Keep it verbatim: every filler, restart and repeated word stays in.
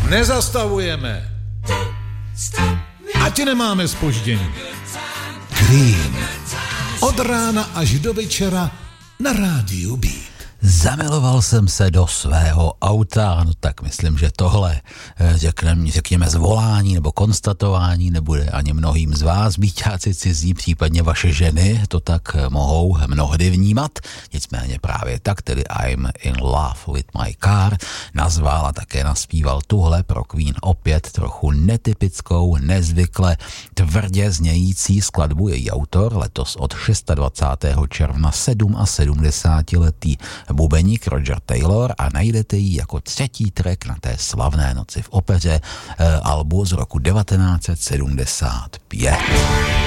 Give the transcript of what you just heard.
Nezastavujeme. Ať nemáme zpoždění. Cream. Od rána až do večera na rádiu Beat. Zamiloval jsem se do svého auta, no tak myslím, že tohle řekneme, řekněme zvolání nebo konstatování nebude ani mnohým z vás, býťáci cizí, případně vaše ženy, to tak mohou mnohdy vnímat, nicméně právě tak, tedy I'm in love with my car, nazval a také naspíval tuhle pro Queen opět trochu netypickou, nezvykle tvrdě znějící skladbu její autor, letos od dvacátého šestého června sedmdesátletý bubeník Roger Taylor a najdete ji jako třetí track na té slavné noci v opeře, eh, albu z roku devatenáct set sedmdesát pět.